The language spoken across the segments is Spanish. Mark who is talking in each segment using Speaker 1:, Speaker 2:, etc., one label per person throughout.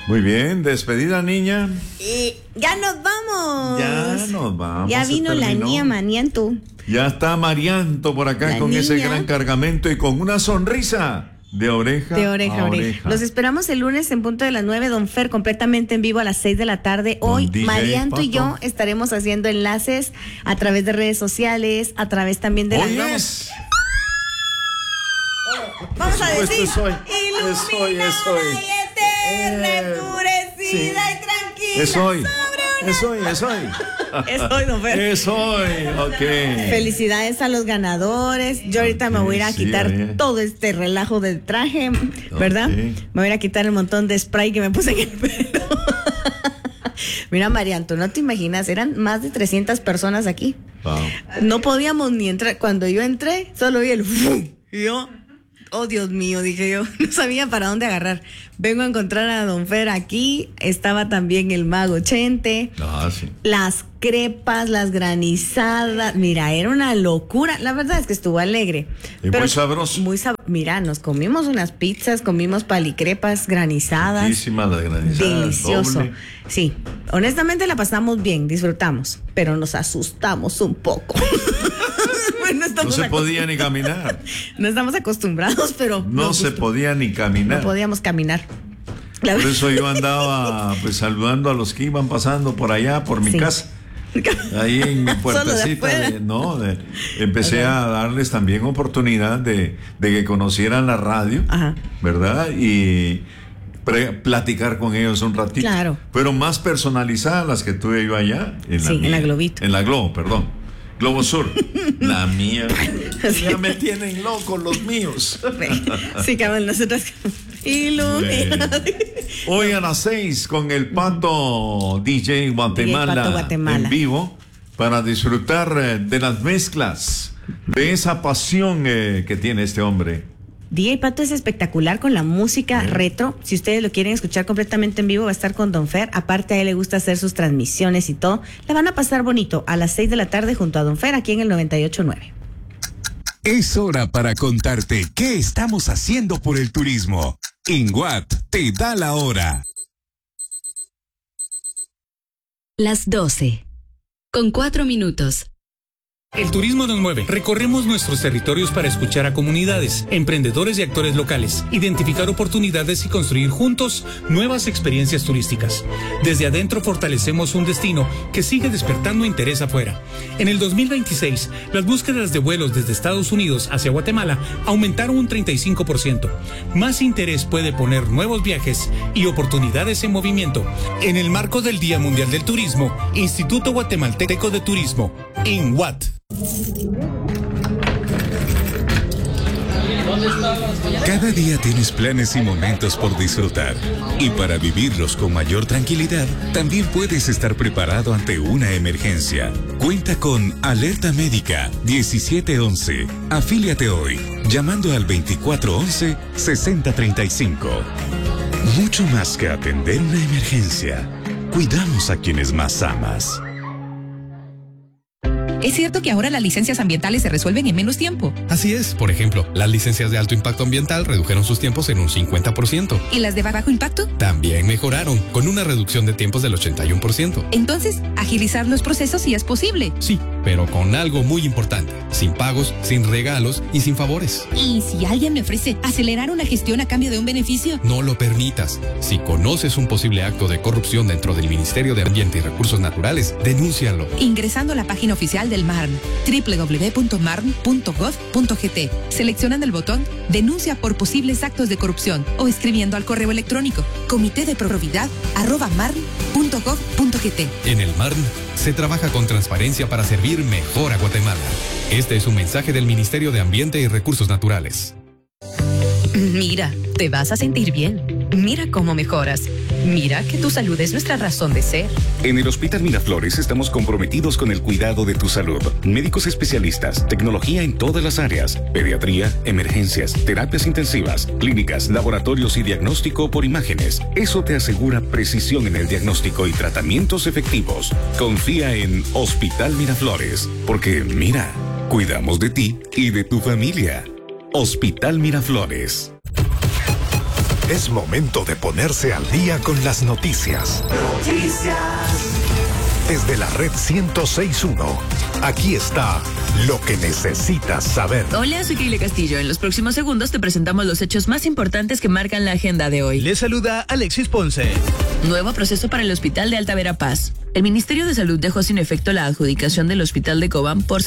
Speaker 1: Muy bien, despedida, niña.
Speaker 2: Ya nos vamos.
Speaker 1: Ya nos vamos.
Speaker 2: Ya vino la niña Marianto.
Speaker 1: Ya está Marianto por acá
Speaker 2: La
Speaker 1: con
Speaker 2: niña.
Speaker 1: ese gran cargamento y con una sonrisa de oreja
Speaker 2: De oreja a oreja. Los esperamos el lunes en punto de las 9. Don Fer, completamente en vivo a las 6 de la tarde. Hoy,
Speaker 1: DJ
Speaker 2: Marianto y yo
Speaker 1: Pato.
Speaker 2: estaremos haciendo enlaces a través de redes sociales, a través también de la
Speaker 1: Hoy
Speaker 2: Globo.
Speaker 1: es.
Speaker 2: Vamos a
Speaker 1: Por
Speaker 2: decir,
Speaker 1: supuesto, es hoy.
Speaker 2: iluminada y eterna, enfurecida
Speaker 1: sí.
Speaker 2: y tranquila.
Speaker 1: Es hoy.
Speaker 2: sobre
Speaker 1: Es hoy.
Speaker 2: una- Es hoy, don Fer.
Speaker 1: Es hoy, ok.
Speaker 2: Felicidades a los ganadores. Yo ahorita me voy a ir a
Speaker 1: Sí,
Speaker 2: quitar
Speaker 1: oye.
Speaker 2: todo este relajo del traje, ¿verdad?
Speaker 1: Ok.
Speaker 2: Me voy a ir a quitar el montón de spray que me puse en el pelo. Mira, Marianto, no te imaginas, eran más de 300 personas aquí.
Speaker 1: Wow.
Speaker 2: No podíamos ni entrar. Cuando yo entré, solo vi el ¡fum! Y yo, oh Dios mío, dije yo, no sabía para dónde agarrar. Vengo a encontrar a don Fer aquí. Estaba también el mago Chente.
Speaker 1: Ah, sí.
Speaker 2: Las crepas, las granizadas. Mira, era una locura. La verdad es que estuvo alegre.
Speaker 1: Y muy sabroso.
Speaker 2: Mira, nos comimos unas pizzas, comimos palicrepas granizadas.
Speaker 1: Riquísima la granizada.
Speaker 2: Delicioso.
Speaker 1: Doble.
Speaker 2: Sí, honestamente la pasamos bien, disfrutamos, pero nos asustamos un poco. Bueno,
Speaker 1: No se podía ni caminar.
Speaker 2: No estamos acostumbrados, pero
Speaker 1: No
Speaker 2: nos
Speaker 1: se
Speaker 2: gustó.
Speaker 1: podía ni caminar.
Speaker 2: No podíamos caminar. La
Speaker 1: Por
Speaker 2: verdad.
Speaker 1: eso yo andaba pues saludando a los que iban pasando por allá, por mi
Speaker 2: Sí.
Speaker 1: casa. Ahí en mi
Speaker 2: Solo de
Speaker 1: puertecita,
Speaker 2: afuera.
Speaker 1: empecé a darles también oportunidad de que conocieran la radio,
Speaker 2: Ajá.
Speaker 1: ¿verdad? Y platicar con ellos un ratito.
Speaker 2: Claro.
Speaker 1: Pero más personalizadas las que tuve yo allá.
Speaker 2: Sí, en la
Speaker 1: mía.
Speaker 2: Globito.
Speaker 1: En la Globo, perdón. Globo Sur. La mía.
Speaker 2: Sí.
Speaker 1: Ya me tienen loco los míos.
Speaker 2: Sí, cabal, nosotros. Ilumina.
Speaker 1: Hoy a las 6 con el Pato DJ Guatemala,
Speaker 2: Pato Guatemala.
Speaker 1: en vivo para disfrutar de las mezclas, de esa pasión que tiene este hombre.
Speaker 2: DJ Pato es espectacular con la música retro. Si ustedes lo quieren escuchar completamente en vivo, va a estar con Don Fer. Aparte, a él le gusta hacer sus transmisiones y todo. La van a pasar bonito a las 6 de la tarde junto a Don Fer aquí en el 98.9.
Speaker 3: Es hora para contarte qué estamos haciendo por el turismo. INGUAT te da la hora.
Speaker 4: Las 12. Con 4 minutos.
Speaker 5: El turismo nos mueve. Recorremos nuestros territorios para escuchar a comunidades, emprendedores y actores locales, identificar oportunidades y construir juntos nuevas experiencias turísticas. Desde adentro fortalecemos un destino que sigue despertando interés afuera. En el 2026, las búsquedas de vuelos desde Estados Unidos hacia Guatemala aumentaron un 35%. Más interés puede poner nuevos viajes y oportunidades en movimiento. En el marco del Día Mundial del Turismo, Instituto Guatemalteco de Turismo, INGUAT.
Speaker 3: Cada día tienes planes y momentos por disfrutar. Y para vivirlos con mayor tranquilidad, también puedes estar preparado ante una emergencia. Cuenta con Alerta Médica 1711. Afíliate hoy, llamando al 2411-6035. Mucho más que atender una emergencia, cuidamos a quienes más amas.
Speaker 6: ¿Es cierto que ahora las licencias ambientales se resuelven en menos tiempo?
Speaker 7: Así es, por ejemplo, las licencias de alto impacto ambiental redujeron sus tiempos en un 50%.
Speaker 6: ¿Y las de bajo impacto?
Speaker 7: También mejoraron, con una reducción de tiempos del 81%.
Speaker 6: Entonces, agilizar los procesos sí es posible.
Speaker 7: Sí, pero con algo muy importante, sin pagos, sin regalos y sin favores.
Speaker 6: ¿Y si alguien me ofrece acelerar una gestión a cambio de un beneficio?
Speaker 7: No lo permitas. Si conoces un posible acto de corrupción dentro del Ministerio de Ambiente y Recursos Naturales, denúncialo.
Speaker 6: Ingresando a la página oficial del MARN, www.marn.gov.gt, seleccionando el botón Denuncia por posibles actos de corrupción o escribiendo al correo electrónico comitedeprobidad@marn.gov.gt.
Speaker 7: En el MARN se trabaja con transparencia para servir mejor a Guatemala. Este es un mensaje del Ministerio de Ambiente y Recursos Naturales.
Speaker 4: Mira, te vas a sentir bien. Mira cómo mejoras. Mira que tu salud es nuestra razón de ser.
Speaker 3: En el Hospital Miraflores estamos comprometidos con el cuidado de tu salud. Médicos especialistas, tecnología en todas las áreas, pediatría, emergencias, terapias intensivas, clínicas, laboratorios y diagnóstico por imágenes. Eso te asegura precisión en el diagnóstico y tratamientos efectivos. Confía en Hospital Miraflores, porque mira, cuidamos de ti y de tu familia. Hospital Miraflores.
Speaker 8: Es momento de ponerse al día con las noticias. Desde la red 106.1, aquí está lo que necesitas saber.
Speaker 9: Hola, soy Keila Castillo. En los próximos segundos te presentamos los hechos más importantes que marcan la agenda de hoy.
Speaker 10: Les saluda Alexis Ponce.
Speaker 9: Nuevo proceso para el Hospital de Alta Verapaz. El Ministerio de Salud dejó sin efecto la adjudicación del Hospital de Cobán por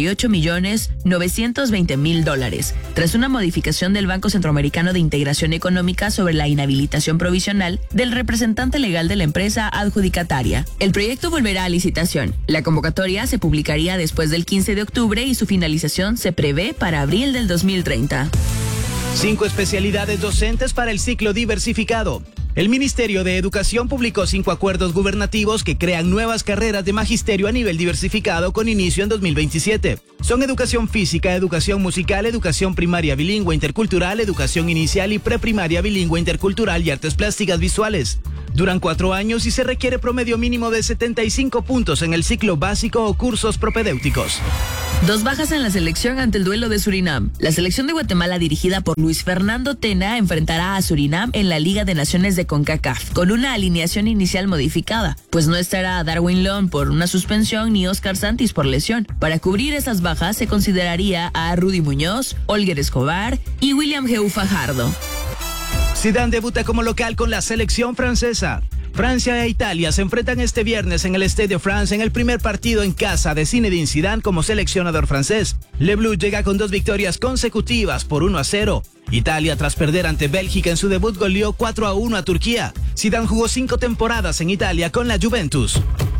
Speaker 9: $78.920.000, tras una modificación del Banco Centroamericano de Integración Económica sobre la inhabilitación provisional del representante legal de la empresa adjudicataria. El proyecto volverá a licitación. La convocatoria se publicaría después del 15 de octubre y su finalización se prevé para abril del 2030.
Speaker 10: 5 especialidades docentes para el ciclo diversificado. El Ministerio de Educación publicó 5 acuerdos gubernativos que crean nuevas carreras de magisterio a nivel diversificado con inicio en 2027. Son educación física, educación musical, educación primaria bilingüe intercultural, educación inicial y preprimaria bilingüe intercultural y artes plásticas visuales. Duran 4 años y se requiere promedio mínimo de 75 puntos en el ciclo básico o cursos propedéuticos.
Speaker 9: 2 bajas en la selección ante el duelo de Surinam. La selección de Guatemala, dirigida por Luis Fernando Tena, enfrentará a Surinam en la Liga de Naciones de CONCACAF, con una alineación inicial modificada, pues no estará Darwin Lon por una suspensión ni Oscar Santis por lesión. Para cubrir esas bajas se consideraría a Rudy Muñoz, Olger Escobar y William Geu Fajardo.
Speaker 10: Zidane debuta como local con la selección francesa. Francia e Italia se enfrentan este viernes en el Stade de France en el primer partido en casa de Zinedine Zidane como seleccionador francés. Le Bleu llega con 2 victorias consecutivas por 1-0. Italia, tras perder ante Bélgica en su debut, goleó 4-1 a Turquía. Zidane jugó 5 temporadas en Italia con la Juventus.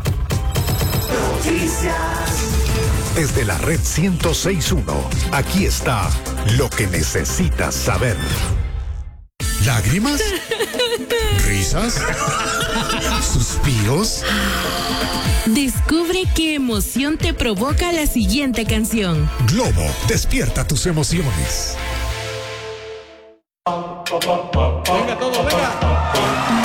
Speaker 8: Desde la red 106.1, aquí está lo que necesitas saber. ¿Lágrimas? ¿Risas? ¿Suspiros?
Speaker 11: Descubre qué emoción te provoca la siguiente canción.
Speaker 8: Globo, despierta tus emociones.
Speaker 12: Venga, todo, venga.